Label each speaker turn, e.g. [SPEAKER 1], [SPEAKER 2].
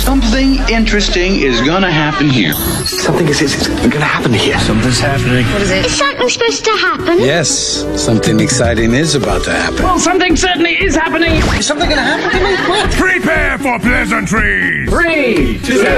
[SPEAKER 1] Something interesting is gonna happen here.
[SPEAKER 2] Something is gonna happen here.
[SPEAKER 3] Something's happening.
[SPEAKER 4] What is it?
[SPEAKER 5] Is something supposed to happen?
[SPEAKER 6] Yes, something exciting is about to happen.
[SPEAKER 3] Well, something certainly is happening.
[SPEAKER 2] Is something gonna happen to me? What?
[SPEAKER 7] Prepare for pleasantries.
[SPEAKER 3] 3, 2,